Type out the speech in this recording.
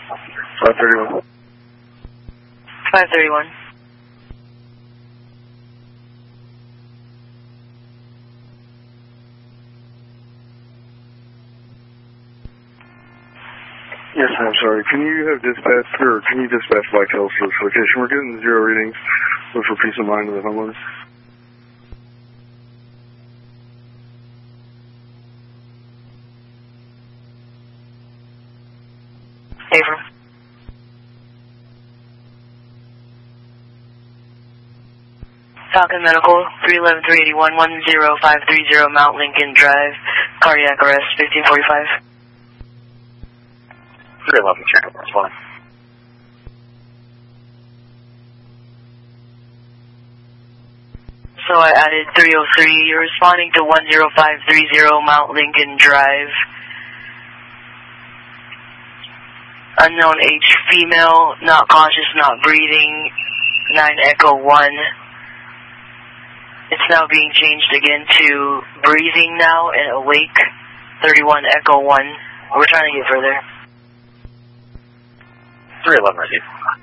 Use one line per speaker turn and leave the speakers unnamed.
531.
531.
Yes, I'm sorry. Can you have dispatch, or can you dispatch Blacktail to this location? We're getting 0 readings, but for peace of mind of the homeowners.
Abram. Falcon Medical, 311-381, 10530 Mount Lincoln Drive, cardiac arrest, 1545.
311, check up, respond.
So I added 303. You're responding to 10530 Mount Lincoln Drive. Unknown age female, not conscious, not breathing, 9 Echo 1. It's now being changed again to breathing now and awake, 31 Echo 1. We're trying to get further.
311, receive.